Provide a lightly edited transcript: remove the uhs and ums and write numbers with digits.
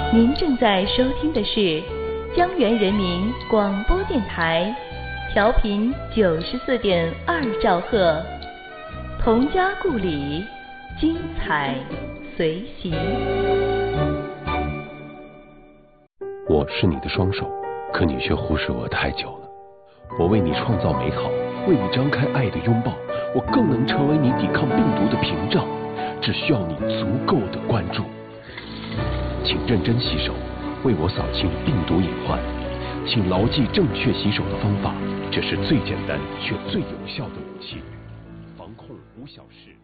您正在收听的是江源人民广播电台，调频94.2兆赫，童家故里，精彩随行。 我是你的双手，可你却忽视我太久了。我为你创造美好，为你张开爱的拥抱，我更能成为你抵抗病毒的屏障，只需要你足够的关注。请认真洗手，为我扫清病毒隐患。请牢记正确洗手的方法，这是最简单却最有效的武器。防控5小时。